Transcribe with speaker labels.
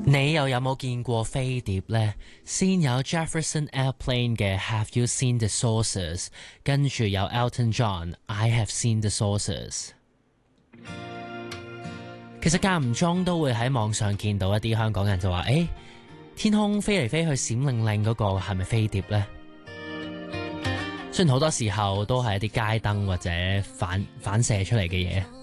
Speaker 1: 你又有冇見過飛碟呢？先有 Jefferson Airplane 嘅 Have You Seen the Saucers， 跟住有 Elton John I Have Seen the Saucers。 其實間唔中都會喺網上見到一啲香港人就話，天空飛嚟飛去閃令令嗰個係咪飛碟呢？雖然好多時候都係一啲街燈或者反射出嚟嘅嘢。